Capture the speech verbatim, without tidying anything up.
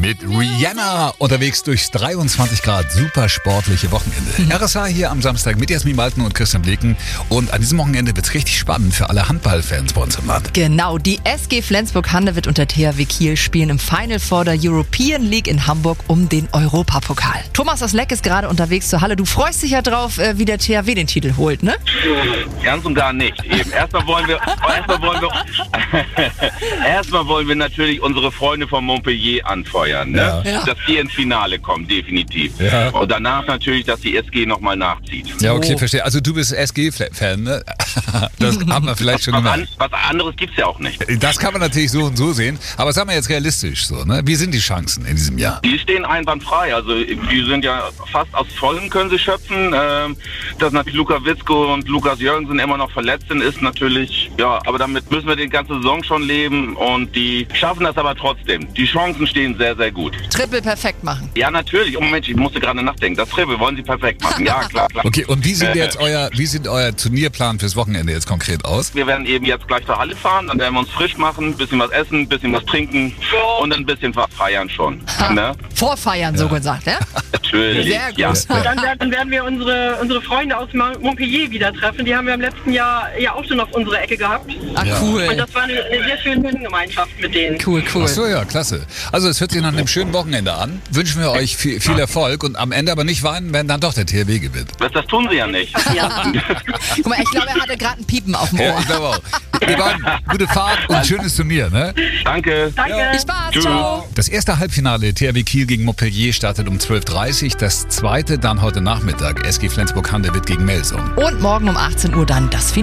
mit Rihanna unterwegs durchs dreiundzwanzig Grad super sportliche Wochenende. Mhm. R S H hier am Samstag mit Jasmin Malten und Christian Bleken. Und an diesem Wochenende wird es richtig spannend für alle Handballfans bei uns im Land. Genau, die S G Flensburg-Handewitt und der T H W Kiel spielen im Final Four der European League in Hamburg um den Europapokal. Thomas aus Leck ist gerade unterwegs zur Halle. Du freust dich ja drauf, wie der T H W den Titel holt, ne? Ganz und gar nicht. Eben. Erstmal wollen wir, erstmal wollen wir, erstmal wollen wir natürlich unsere Freunde von Montpellier anfeuern, ne? Ja. Dass die ins Finale kommen, definitiv. Ja. Und danach natürlich, dass die S G nochmal nachzieht. Ja, okay, Oh. verstehe. Also du bist S G-Fan, ne? Das haben wir vielleicht schon Was, gemerkt. an, was anderes gibt's ja auch nicht. Das kann man natürlich so und so sehen. Aber sagen wir jetzt realistisch so, ne? Wie sind die Chancen in diesem Jahr? Die stehen einwandfrei. Also die sind ja fast aus Vollen können sie schöpfen. Ähm, dass natürlich Luka Witzko und Lukas Jürgensen immer noch verletzt sind, ist natürlich, ja, aber damit müssen wir die ganze Saison schon leben und die schaffen das aber trotzdem. Die Chancen stehen sehr, sehr gut. Triple perfekt machen. Ja, natürlich. Oh Mensch, ich musste gerade nachdenken. Das Triple wollen sie perfekt machen. Ja, klar, klar. Okay, und wie sieht jetzt euer, wie sieht euer Turnierplan fürs Wochenende jetzt konkret aus? Wir werden eben jetzt gleich zur Halle fahren, dann werden wir uns frisch machen, ein bisschen was essen, ein bisschen was trinken und ein bisschen was feiern schon. Ne? Vorfeiern, so gesagt, ja? Natürlich. Sehr gut. Ja. Dann werden, werden wir unsere, unsere Freunde aus Montpellier wieder treffen. Die haben wir im letzten Jahr ja auch schon auf unserer Ecke gehabt. Ah, Ja. cool. Und das war eine, eine sehr schöne Gemeinschaft mit denen. Cool, cool. Ach so, ja, klasse. Also es hört sich nach einem schönen Wochenende an. Wünschen wir euch viel, viel Erfolg und am Ende aber nicht weinen, wenn dann doch der T H W gewinnt. Das, das tun sie ja nicht. Ja. Guck mal, ich glaube, er hatte gerade ein Piepen auf dem Ja, Ohr. ich glaube auch. Wir beiden, gute Fahrt und schönes Turnier, ne? Danke. Danke. Viel Spaß, Tschüss. ciao. Das erste Halbfinale T H W Kiel gegen Montpellier startet um zwölf Uhr dreißig. Das zweite dann heute Nachmittag S G Flensburg-Handewitt gegen Melsung. Und morgen um achtzehn Uhr dann das Finale.